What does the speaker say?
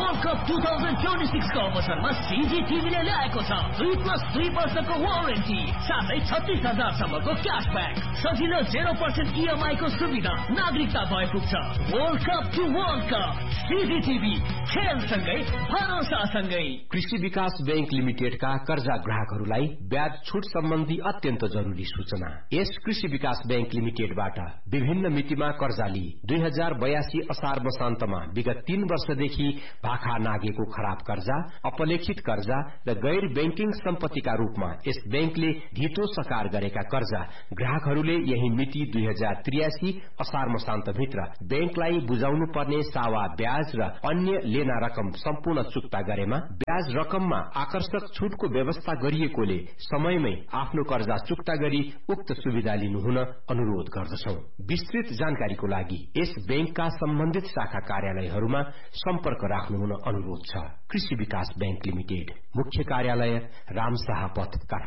World cup 2026 को अवसरमा CGTV-ले ल्याएको छ 3+3 वर्षको वारेन्टी साथै 36,000 क्याशब्याक सजिलो 0% EMI को सुविधा नागरिकता भए पुग्छ। World cup to world cup CGTV खेलसँगै भरोसासँगै। कृषि विकास बैंक लिमिटेडका कर्जा ग्राहकहरूलाई ब्याज छुट सम्बन्धी अत्यन्त जरुरी सूचना। यस कृषि विकास बैंक लिमिटेडबाट विभिन्न मितिमा कर्जा लिई 2082 असार मसान्तमा विगत 3 वर्षदेखि भाखा नागेको खराब कर्जा, अपलेखित कर्जा र गैर बैंकिङ सम्पत्तिका रूपमा यस बैंकले धितो सकार गरेका कर्जा ग्राहकहरूले यही मिति 2083 असार मसान्त भित्र बैंकलाई बुझाउनु पर्ने सावा ब्याज र अन्य लेना रकम सम्पूर्ण चुक्ता गरेमा ब्याज रकममा आकर्षक छुटको व्यवस्था गरिएकोले समयमै आफ्नो कर्जा चुक्ता गरी उक्त सुविधा लिनुहुन अनुरोध गर्दछौ। विस्तृत जानकारीको लागि यस बैंकका सम्बन्धित शाखा कार्यालयहरूमा सम्पर्क राख्नुहुन अनुरोध छ। कृषि विकास बैंक लिमिटेड, मुख्य कार्यालय रामशाह पथ, काठमाडौँ।